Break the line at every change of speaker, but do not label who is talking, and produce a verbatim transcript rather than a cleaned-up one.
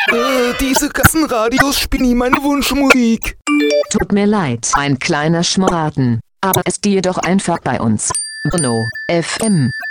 Äh, diese Kassenradios spielen nie meine Wunschmusik.
Tut mir leid, ein kleiner Schmoraten. Aber es gehe doch einfach bei uns. Bruno F M.